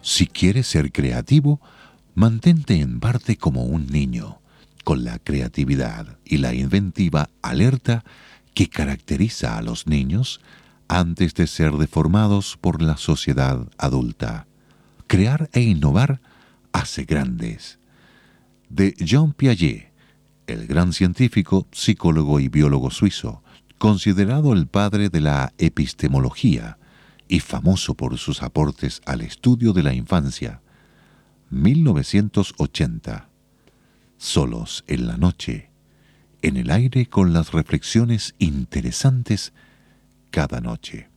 Si quieres ser creativo, mantente en parte como un niño, con la creatividad y la inventiva alerta que caracteriza a los niños antes de ser deformados por la sociedad adulta. Crear e innovar hace grandes. De Jean Piaget, el gran científico, psicólogo y biólogo suizo, considerado el padre de la epistemología y famoso por sus aportes al estudio de la infancia. 1980. Solos en la noche, en el aire con las reflexiones interesantes cada noche.